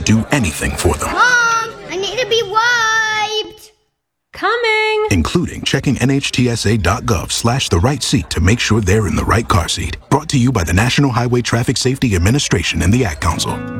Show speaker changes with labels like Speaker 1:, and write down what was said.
Speaker 1: do anything for them.
Speaker 2: Mom, I need to be wiped.
Speaker 3: Coming!
Speaker 1: Including checking NHTSA.gov/the right seat to make sure they're in the right car seat. Brought to you by the National Highway Traffic Safety Administration and the Ad Council.